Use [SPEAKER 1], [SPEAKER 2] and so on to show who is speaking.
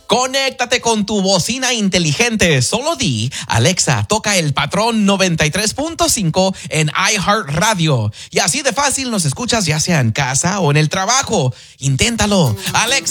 [SPEAKER 1] Conéctate con tu bocina inteligente. Solo di, Alexa, toca el patrón 93.5 en iHeartRadio. Y así de fácil nos escuchas ya sea en casa o en el trabajo. Inténtalo. Alexa.